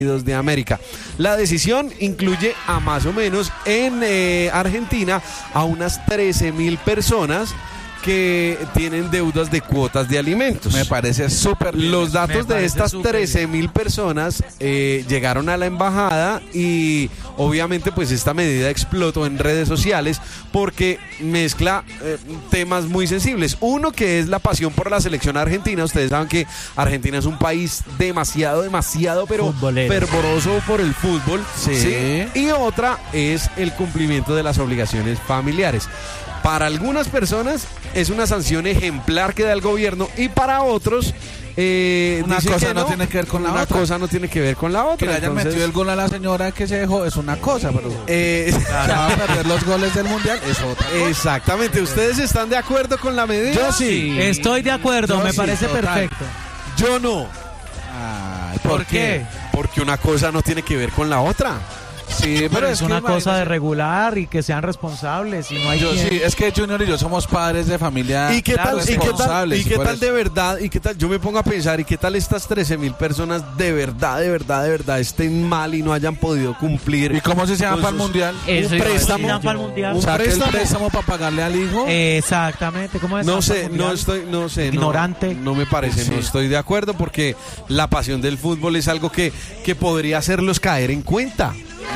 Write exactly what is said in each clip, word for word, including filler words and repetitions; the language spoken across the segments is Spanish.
Unidos de América. La decisión incluye a más o menos en eh, Argentina a unas trece mil personas que tienen deudas de cuotas de alimentos. Me parece súper bien. Los datos de estas trece mil personas eh, llegaron a la embajada y obviamente pues esta medida explotó en redes sociales porque mezcla eh, temas muy sensibles. Uno que es la pasión por la selección argentina. Ustedes saben que Argentina es un país demasiado, demasiado, pero futbolero, fervoroso por el fútbol. Sí. ¿sí? Y otra es el cumplimiento de las obligaciones familiares. Para algunas personas es una sanción ejemplar que da el gobierno y para otros eh, una cosa que no, no tiene que ver con la una otra. Una cosa no tiene que ver con la otra. Que le hayan entonces... metido el gol a la señora que se dejó es una cosa, pero eh... claro, va a perder los goles del mundial es otra cosa. Exactamente. ¿Ustedes están de acuerdo con la medida? Yo sí. Estoy de acuerdo, Yo me sí, parece total. perfecto. Yo no. Ay, ¿Por, ¿por qué? qué? Porque una cosa no tiene que ver con la otra. Sí, pero, Pero es, es que una imagínese. cosa de regular y que sean responsables y no hay Yo, quien... sí, es que Junior y yo somos padres de familia. ¿Y qué claro, tal, ¿y qué tal, responsables, y qué por tal eso. de verdad? ¿Y qué tal? Yo me pongo a pensar, ¿y qué tal estas trece mil personas de verdad, de verdad, de verdad estén mal y no hayan podido cumplir? ¿Y cómo se llama con para el sus- mundial? Eso un iba a decir, préstamo, dan para el mundial. un ¿Saque el préstamo. préstamo para pagarle al hijo? Exactamente, ¿cómo es? No Dan sé, para el no mundial. estoy, no sé. no- Ignorante. No, me parece, Sí. no estoy de acuerdo porque la pasión del fútbol es algo que, que podría hacerlos caer en cuenta.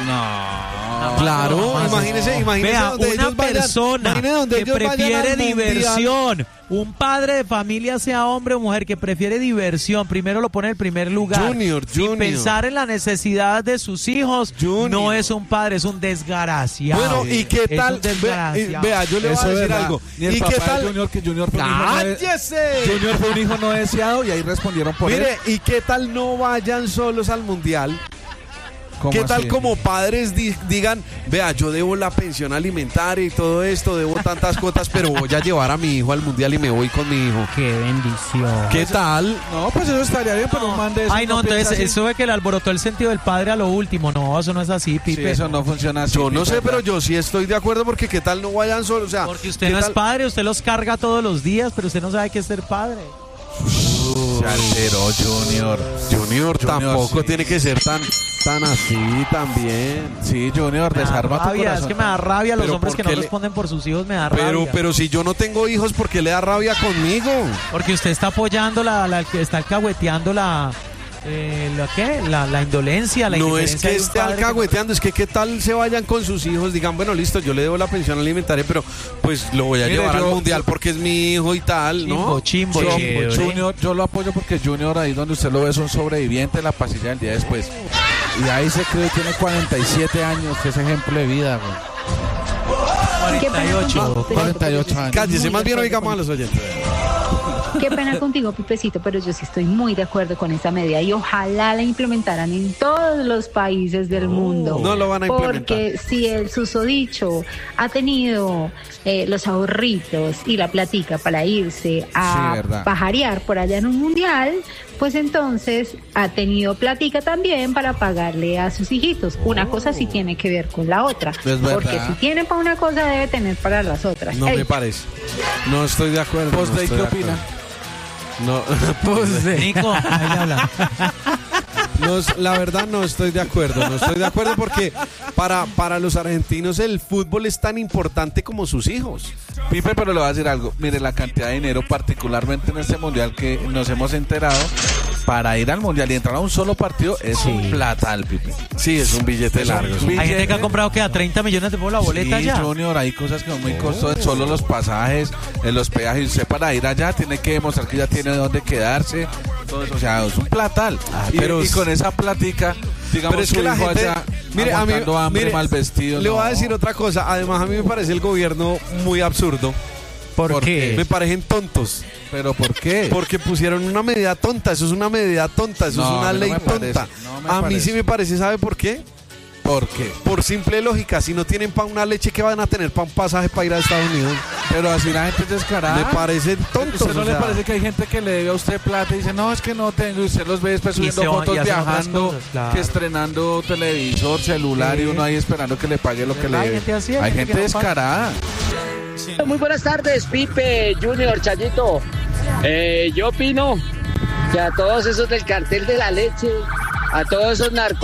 No. Claro, no, imagínese, imagínese Vea, donde una ellos vayan, persona imagínese donde que ellos vayan prefiere al mundial. diversión, un padre de familia, sea hombre o mujer, que prefiere diversión, primero lo pone en el primer lugar. Junior, sin Junior. pensar en la necesidad de sus hijos, Junior. no es un padre, es un desgraciado. Bueno, ¿y qué Es tal? un Ve- desgraciado. vea, yo le voy Eso a es decir verdad. algo. Ni el ¿Y papá qué de tal? Junior, que Junior fue un hijo no de- ¡Cállese! Junior fue un hijo no deseado y ahí respondieron por él. Mire, ¿y qué tal no vayan solos al mundial? ¿Cómo ¿Qué tal así? como padres di- digan, vea, yo debo la pensión alimentaria y todo esto, debo tantas cuotas, pero voy a llevar a mi hijo al mundial y me voy con mi hijo? Qué bendición. ¿Qué tal? No, pues eso estaría bien, pero un man de eso Ay, no, entonces piensa así. eso de que le alborotó el sentido del padre a lo último. No, eso no es así, Sí, Pipe. eso no funciona así. Yo no Pipe, sé, pero ¿verdad? yo sí estoy de acuerdo porque qué tal no vayan solos, o sea, Porque usted ¿qué no es tal? padre, usted los carga todos los días, pero usted no sabe qué es ser padre. Se alteró Junior. Junior, tampoco sí. tiene que ser tan tan así también. Sí, Junior, Me da desarma tu rabia, corazón. es que me da rabia los Pero hombres que ¿por no qué le- responden por sus hijos, me da Pero rabia. pero si yo no tengo hijos, ¿por qué le da rabia conmigo? Porque usted está apoyando la, la que está alcahueteando la, eh, ¿la qué? La, la indolencia, la No es indiferencia que de un esté padre que- alcahueteando, es que qué tal se vayan con sus hijos, digan, bueno, listo, yo le debo la pensión alimentaria, pero pues lo voy a Mire, llevar yo- al mundial porque es mi hijo y tal, ¿no? Chimbo, chimbo, Yo, chévere. Junior, yo lo apoyo porque Junior, ahí donde usted lo ve, es un sobreviviente de la pasilla del día después. Y ahí se cree, tiene cuarenta y siete años, que es ejemplo de vida, güey. Qué pena cuarenta y ocho. contigo, cuarenta y ocho años. Cállese, Muy más bien de oigamos a acuerdo los oyentes. Qué pena contigo, Pipecito, pero yo sí estoy muy de acuerdo con esa medida y ojalá la implementaran en todos los países del mundo. No lo van a implementar. Porque si el susodicho ha tenido eh, los ahorritos y la platica para irse a Sí, verdad. pajarear por allá en un mundial, pues entonces ha tenido platica también para pagarle a sus hijitos. Una cosa sí tiene que ver con la otra. Es verdad. Porque si tiene para una cosa, debe tener para las otras. No Ey, me parece. No estoy de acuerdo. ¿Vos no de estoy qué de opina? acuerdo. No, pues, Nico, ahí habla. no, la verdad no estoy de acuerdo, no estoy de acuerdo porque para, para los argentinos el fútbol es tan importante como sus hijos. Pipe, pero le voy a decir algo. Mire, la cantidad de dinero, particularmente en este mundial que nos hemos enterado, para ir al mundial y entrar a un solo partido es un platal, Pipe. Sí, es un billete Es un largo. sí. billete. Hay gente que ha comprado que a treinta millones de pesos la boleta Sí, ya. Junior, hay cosas que son muy costosas, solo los pasajes, en los peajes. Y usted para ir allá tiene que demostrar que ya tiene dónde quedarse. Todo eso, o sea, es un platal. y, pero y es- con esa platica, digamos, Pero es su que la hijo gente, allá mire, a mí, aguantando hambre, mire, mal vestido. le voy a no. decir otra cosa. Además, a mí me parece el gobierno muy absurdo. ¿Por, ¿Por qué? Me parecen tontos. ¿Pero por qué? Porque pusieron una medida tonta. Eso es una medida tonta. Eso No, es a una mí no ley me tonta. parece, no me a mí parece. sí me parece. ¿Sabe por qué? ¿Por qué? Por simple lógica. Si no tienen para una leche, ¿qué van a tener para un pasaje para ir a Estados Unidos? Pero así la gente es descarada. Me parecen tontos. ¿Usted no o le sea. parece que hay gente que le debe a usted plata y dice, no, es que no tengo, y usted los ve después Y subiendo se van- y fotos hacen otras viajando, cosas, claro. que estrenando televisor, celular, Sí. y uno ahí esperando que le pague lo que le Hay debe? gente así, hay Hay gente gente que no paga. descarada. Muy buenas tardes, Pipe, Junior, Chayito. Eh, yo opino que a todos esos del cartel de la leche a todos esos narcos